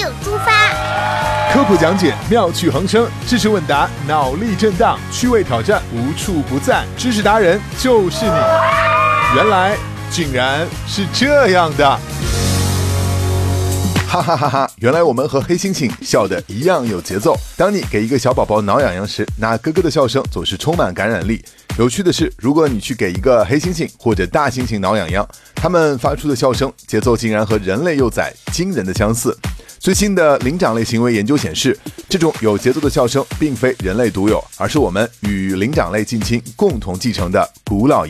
出发。 科普讲解，妙趣横生；知识问答，脑力震荡；趣味挑战，无处不在。知识达人就是你。原来竟然是这样的！哈哈哈哈！原来我们和黑猩猩笑得一样有节奏。当你给一个小宝宝挠痒痒时，那咯咯的笑声总是充满感染力。有趣的是，如果你去给一个黑猩猩或者大猩猩挠痒痒，它们发出的笑声节奏竟然和人类幼崽惊人的相似。最新的灵长类行为研究显示，这种有节奏的笑声并非人类独有，而是我们与灵长类近亲共同继承的古老